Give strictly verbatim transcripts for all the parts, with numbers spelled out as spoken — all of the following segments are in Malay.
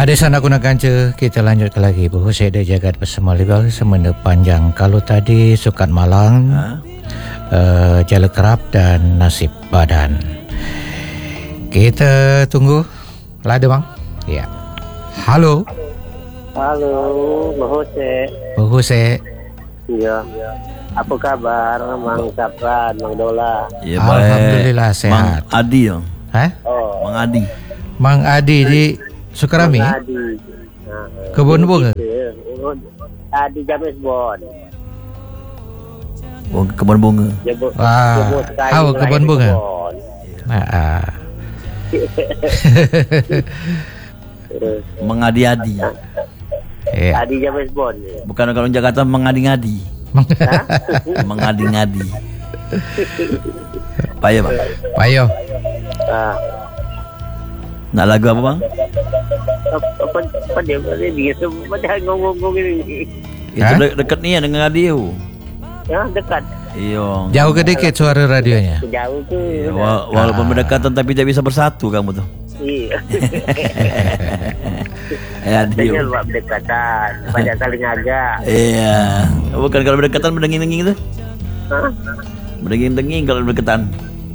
Ada sana guna ganca, kita lanjutkan lagi. Berhusai dia jagat bersama legal semenda panjang. Kalau tadi Sukat Malang, ha? uh, Jala Kerap dan Nasib Badan. Kita tunggu. Lada bang? Ya. Halo. Halo, Berhusai. Berhusai. Ya. Apa kabar, Mang Sapran, Mang Dola? Ya, alhamdulillah sehat. Mang Adi ya. Hah? Oh. Mang Adi. Mang Adi di Sukarami? Adi. Kebun bunga? Adi James Bon. Oh, kebun bunga. Wah, ah, kebun bunga. Ah. Mengadi-adi. Ya. Adi James Bon. Bukan kalau Jakarta mengadi-ngadi. Mengadi-ngadi. Payo bang. Payo. Ah. Nak lagu apa bang? Apa apa dia dia semua dah ngomong-ngomong ini. Itu de- dekat ni dengan radio. Ya, dekat. Iyo. Jauh ke dekat suara radionya? Jauh tu. Ya, wa- walaupun ah. berdekatan tapi tidak bisa bersatu kamu tu. Iya. Radio. Dengan buat berdekatan, banyak saling agak. Iya. Bukan kalau berdekatan berdenging-denging tu? Hah? Berdenging-denging kalau berdekatan.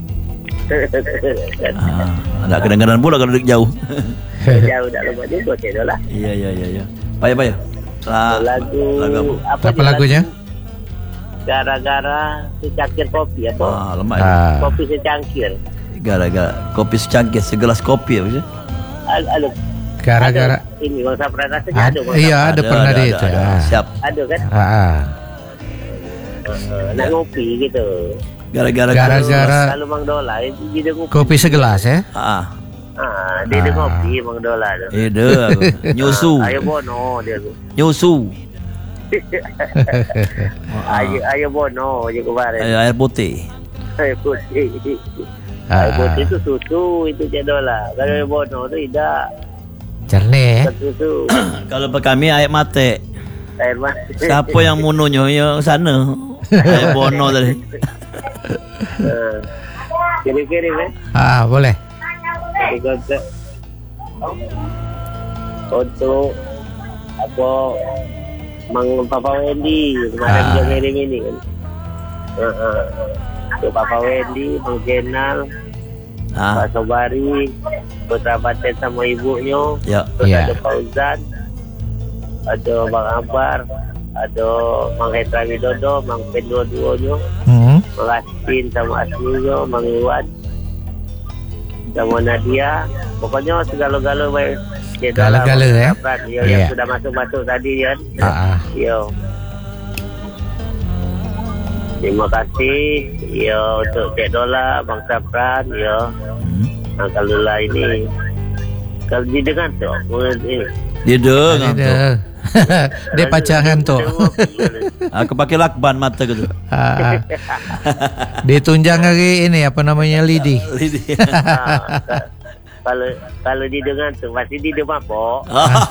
Ah, nak kedengaran pula kalau duduk jauh. Jauh tak lupa juga cik lah. Iya iya iya iya. Payah payah. Sa- lagu, lagu apa, apa lagunya? Gara-gara secangkir kopi apa? Ah, lemah. Ah. Kopi secangkir. Gara-gara kopi secangkir, segelas kopi apa sih? Ada. Gara-gara ini Bang Sapran rasanya ada. Ad, iya ada, ada pernah ada, itu. Ada, ada. Siap. Ada kan? Ah. ah. Uh, nak ngopi gitu. Gara-gara Gara-gara kalau Mang Dola dia dia ngopi. Kopi segelas ya? Ah. Ah, dia dia ngopi Mang Dola tu. Eh dah. Nyusu. Ayo bono dia tu. Nyusu. Ayo ayo bono je kemarin. Air, air putih. Air putih. Ah. Air putih itu susu itu cik Dola. Kalau air bono tu tidak. Jernih. Susu. Kalau per kami air mate. Air mate. Siapa yang mununya yang sana? Air bono tadi. Uh, kirim-kirim eh. Ah, boleh. Untuk untuk apa Mang Papa Wendy kemarin Ah. dia kirim ini kan. Uh, uh. Untuk Papa Wendy, Mang Jenal, Ah. Pak Sobari, Putra Baten sama ibunya. Ya. Terus Ya. ada Fauzan, ada Bang Ambar, ada Mang Hendra Widodo, Mang Pen dua-duanya, Hmm. Mang Asin sama Asmiyo, Mang Iwan sama Nadia. Pokoknya segala-gala baik. Segala-gala, eh? Yo, Ya. yang sudah masuk-masuk tadi kan. Ah. ah. Yo. Terima kasih yo untuk Cik Dola, Bang Sapran yo. Hmm. Nah, kalau lah ini kalau didengar tu ini Dia dengar tu. Dia, dia pacangan tu. Aku pakai lakban mata ke tu. Ah. Dia tunjang hari ini apa namanya lidi. Kalau kalau didengar tu pasti dia demam pok.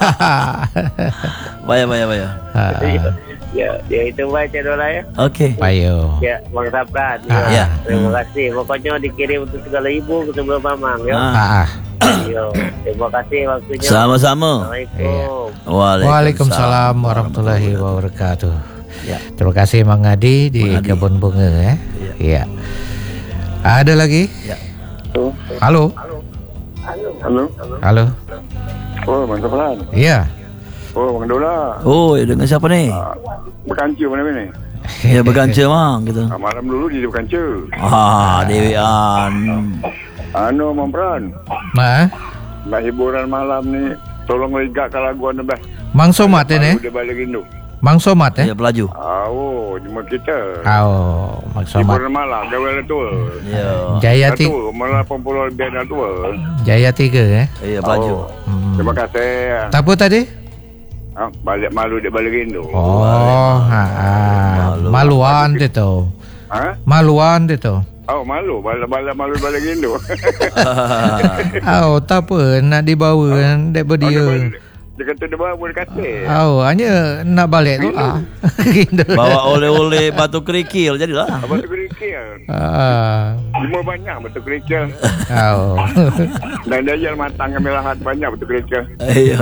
Bayar bayar bayar. Ah. Ya, dia itu baca dola ya. Okey. Payo. Ya, Bang Sapran. Ah, Ya. ya. Terima kasih. Pokoknya dikirim untuk segala ibu sebelum mamang ya. Ah. Ah. ah. Yo, terima kasih waktunya. Sama-sama. Assalamualaikum. Waalaikumsalam warahmatullahi wabarakatuh. Ya. Terima kasih Mang Adi di Mang Adi. Kebun Bunga ya. Iya. Ada lagi? Ya. Halo. Halo. Halo. Oh, Bang Sapran. Iya. Oh, Bang Dola. Oh, dengan siapa ni? Ah, berkanca mana ni? Ya berkanca mang gitu. Ah, malam dulu dia berkanca. Ah, Dewi An. Anu, Bang Pran. Ma, Nak hiburan malam ni, tolong legakkan lagu anda bah. Mang Somat ini? Dia balik rindu. Mang Somat eh? Ya pelaju. Ah, oh, cuma kita. Oh, Mang Somat. Hiburan malam, gawe tu. Ya. Jaya ti Tu, malam lapan puluh lebih dah tua. Jaya tiga eh? Ya pelaju. Oh, Hmm. terima kasih. Tak apa tadi? Ah, balik malu dia balik rindu. Oh, ha, ha. Malu. Maluan dia tu. Ha? Maluan dia tu. Oh, malu. Balik-balik malu balik rindu. Oh, tak apa nak dibawa daripada dia. Dia kata dia bawa dia kata. Oh, hanya nak balik tu lah. Gitu. Bawa oleh-oleh batu kerikil jadilah. Batu kerikil. Ah. Cuma banyak batu kerikil. Oh. Dan dia yang matang kami lahat banyak batu kerikil. Iya.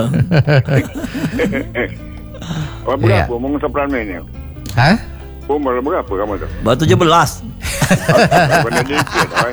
Oh, berapa umur seperan ni? Hah? Umur berapa kamu tu? Batu tujuh belas. Benda dikit kan.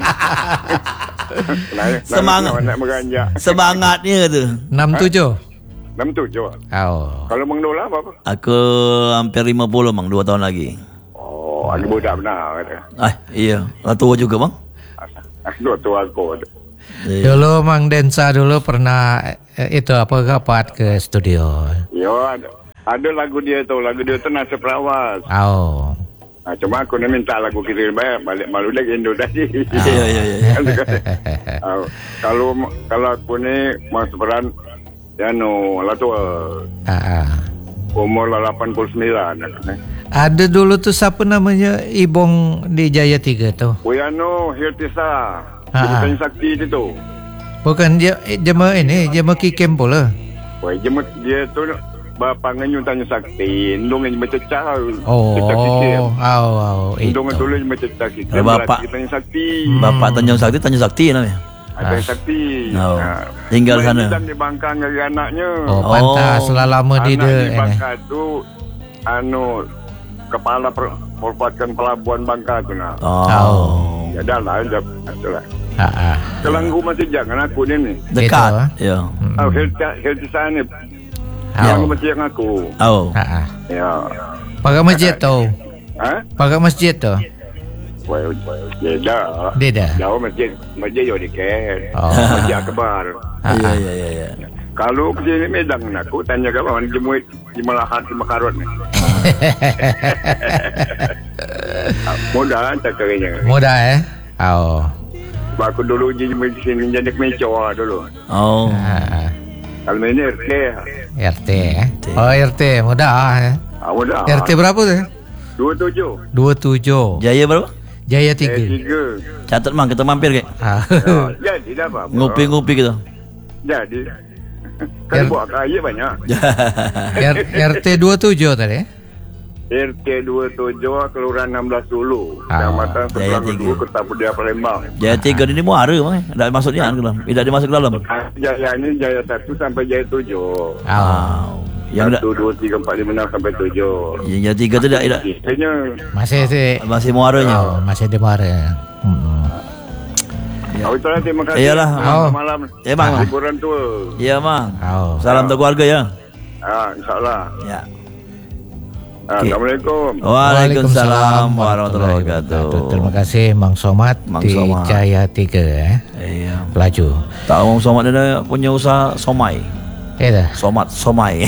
Semangat. Nak meranjak. Semangatnya tu. enam tujuh. enam tujuh. Oh. Kalau Mang Dola berapa? Aku hampir lima puluh bang, dua tahun lagi. Oh, lagi budak benar kata. Ah, iya. Lah tua juga bang. Dua tua aku. Iya. Dulu Mang Densa dulu pernah eh, itu apa rapat ke studio. Yo, ada, ada lagu dia tu, lagu dia tu Nasib Rawas. Oh. Nah, cuma aku ni minta lagu kita balik, balik malu dah Indo tadi. Iya, iya, iya. Oh, kalau kalau aku ni masuk peran ya no, lah tu Ah, ah. umur lapan puluh sembilan. Ada dulu tu siapa namanya Ibong di Jaya tiga tu. Uyano Hirtisa. Ha, ha. Bukan sakti dia tu. Bukan dia jema ini, jema Kikem pula. Wah, jema dia tu bapa nganyu tanya sakti, ndong yang macecah. Oh, oh, oh, Ndong itu. dulu yang macecah kita. Kalau bapak- tanya sakti. Bapak Tanjung Sakti, Tanjung Sakti namanya. Ada sakti. Oh. Ha. Tinggal sana. Macam di Bangka dengan anaknya. Oh, pantas Oh. lah lama di Anak de di ini. Bangka tu anu kepala per, merupakan pelabuhan Bangka tu nak. Oh. Ya dah lah, dah itulah. Ha ah. Kelanggu masih jangan aku ni ni. Dekat. Itu, Ya. Oh, Hilta Hilta ni. Oh. Yang masih yang aku. Oh. Ha ah. Ya. Pakai masjid tu. Ha? Pakai masjid tu. Well, ya dah. Dia dah. Dah masjid masjid yo diket. Oh. Masjid Akbar. Iya, iya, iya, iya. Kalau ke sini Medang aku tanya kawan jemuit di Malahat di Makarot ni. Mudah cakapnya. Mudah eh. Oh. Sebab aku dulu je di sini jadi kemecoh dulu. Oh. Ha. Kalau ini R T. R T eh. Oh, R T mudah eh. Ah, mudah. R T berapa tu? dua puluh tujuh. dua puluh tujuh. Jaya berapa? Jaya Eh, tiga. tiga. Catat mang, kita mampir ke? Ah. Oh, jadi dah apa? Ngopi-ngopi kita. Jadi. Kan buat kaya banyak. R- RT dua puluh tujuh tadi. R T dua puluh tujuh Kelurahan enam belas dulu. Ah, Kecamatan Jaya Seberang tiga. dua Kota Pedia Palembang. Jaya tiga ni muara bang. Eh. Tak masuk dia ke dalam. Tidak dimasuk ke dalam. Jaya ni Jaya satu sampai Jaya tujuh. Oh. Yang dah. Satu, dua, tiga, empat, lima, enam sampai tujuh. Yang Jaya tiga tu dah, dah Biasanya Masih si masih muaranya. oh, masih di muara. Hmm. Oh, itulah terima kasih. Iyalah. Oh. Malam. Ya bang. Liburan tua. Ya bang. Oh. Salam untuk keluarga ya. Ah, insyaAllah. Ya. Ah, Okey. Assalamualaikum. Waalaikumsalam warahmatullahi wabarakatuh. Terima kasih Mang Somat Mang di Somat. Jaya tiga eh. Iya. Pelaju. Tahu Mang Somat dia punya usaha somai. Eh dah. Somat somai.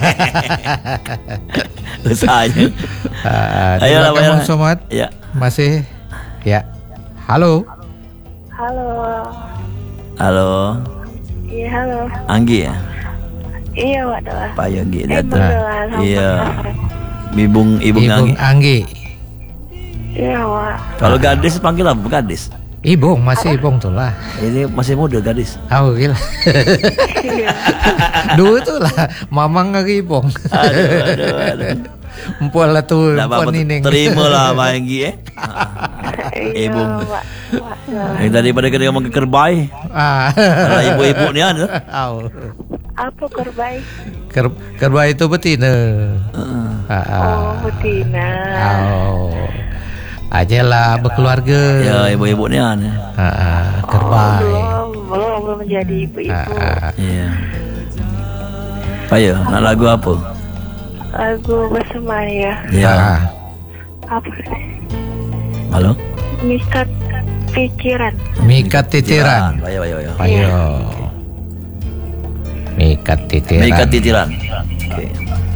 Usahanya. Uh, Ayolah, Mang ayolah. Somat Ya. masih ya. Halo. Halo. Halo. Iya, halo. Anggi ya. Iya, Wak Doa. Pak Anggi Eh, dia tu. Bang Doa. sama Iya. Mas. Ibung Ibung Anggi. Ibung Anggi. Iya, Wak. Kalau gadis panggil apa? Gadis. Ibung masih Ibung tu lah. Ini masih muda gadis. Oh gila. Iya. Dua tu lah. Mamang lagi Ibung. Aduh, aduh, aduh. Empuan lah tu. Tak apa-apa. Empuan ini. Terimalah Pak Anggi eh. Iya, Ibung. Wak. Wak Doa. Yang daripada kena ngomong ke kerbai. Ah. Kalau ibu-ibu ni ada. Oh. Apa kerbai? Ker kerba itu betina. Ah, ah. Oh, betina. Oh. Ajalah berkeluarga. Ya ibu-ibu ni ada. Ah, ah. Oh, Kerbai. belum, belum, belum menjadi Ah, ibu-ibu. Ya. ah. Iya. Paya, nak lagu apa? Lagu bersemaya. Ya. Ah. Apa sih? Halo. Mikat pikiran. Mikat titiran. Paya, paya, paya. Ayo. Mikat titiran. Mikat titiran. Okey.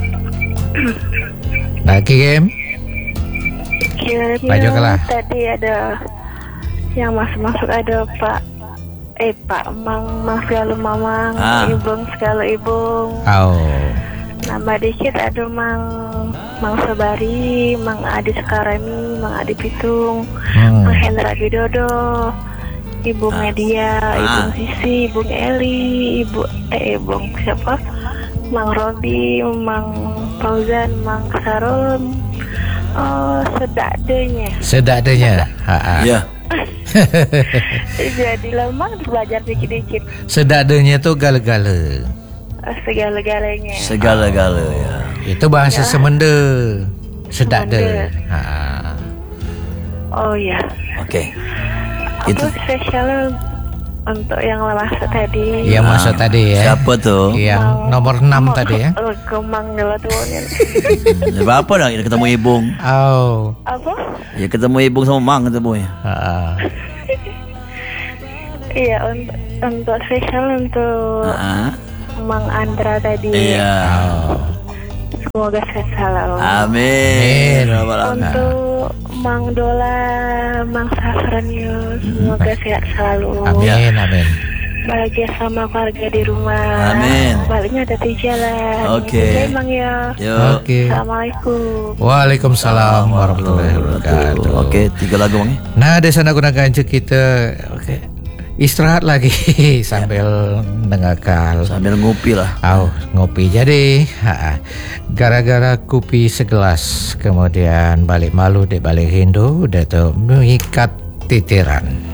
Nak game? Kiranya Lanjutkanlah. tadi ada yang masuk-masuk ada Pak eh Pak Mang Mang segala Mamang, Ah. Ibung segala Ibung. Oh. Nambah dikit ada Mang Mang Sabari, Mang Adi Sekarami, Mang Adi Pitung, Hmm. Mang Hendra Widodo, Ibu Media, Ah. Ibu Sisi, Ibu Eli, Ibu eh Ibu siapa? Mang Robi, Mang Fauzan, Mang Sarul, oh, sedadanya. Sedadanya. Ha. Ya. Jadi lemah belajar dikit-dikit. Sedadanya tuh gala-gala. Segala-galanya. Segala-gala ya. Itu bahasa Ya. Semenda. Sedada. Semenda. Ha. Oh ya. Okey. Itu Itu spesial untuk yang masuk tadi. Yang masuk tadi ya. siapa tu? Yang nomor enam tadi ya. Oh, Kemang gila tuh. Ya, apa dah kita ketemu Ibung. Oh. Apa? Ya ketemu Ibung sama Mang ketemu ya. Ha. Iya, untuk, untuk spesial untuk Ha. Mang Andra tadi. Iya. Oh. Semoga sehat selalu. Amin. Amin. Rabbal alamin. Untuk Mang Dola, Mang Safranius, semoga sehat selalu. Amin, amin. Bahagia sama keluarga di rumah. Amin. Baliknya ada di jalan. Oke. Oke, Mang ya. Yo. Oke. Assalamualaikum. Waalaikumsalam warahmatullahi wabarakatuh. Okey, tiga lagu Mang. Nah, di sana gunakan kita. Okey. Istirahat lagi sambil dengarkan. Sambil ngopi lah. Oh, ngopi jadi. Ha, gara-gara kopi segelas, kemudian balik malu dek balik Hindu, udah tu mengikat titiran.